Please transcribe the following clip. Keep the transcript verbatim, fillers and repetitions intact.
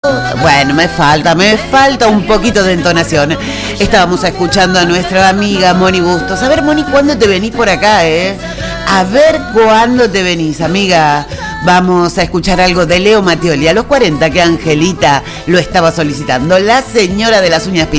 Bueno, me falta, me falta un poquito de entonación. Estábamos escuchando a nuestra amiga Moni Bustos. A ver, Moni, ¿cuándo te venís por acá, eh? A ver cuándo te venís, amiga. Vamos a escuchar algo de Leo Mattioli a los cuarenta, que Angelita lo estaba solicitando. La señora de las uñas pintadas.